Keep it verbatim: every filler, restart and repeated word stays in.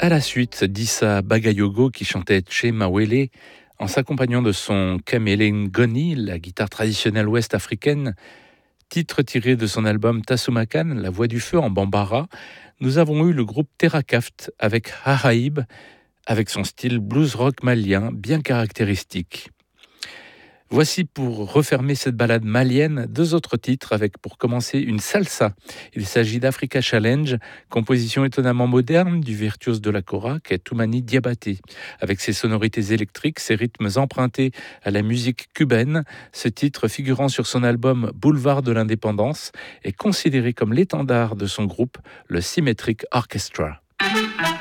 À la suite, d'Issa Bagayogo qui chantait Che Mawele en s'accompagnant de son Kamelen Goni, la guitare traditionnelle ouest-africaine, titre tiré de son album Tasumakan, La Voix du Feu en Bambara. Nous avons eu le groupe Terrakaft avec Hahaib, avec son style blues rock malien bien caractéristique. Voici pour refermer cette balade malienne deux autres titres avec pour commencer une salsa. Il s'agit d'Africa Challenge, composition étonnamment moderne du virtuose de la kora qu'est Toumani Diabaté. Avec ses sonorités électriques, ses rythmes empruntés à la musique cubaine, ce titre figurant sur son album Boulevard de l'Indépendance est considéré comme l'étendard de son groupe, le Symmetric Orchestra.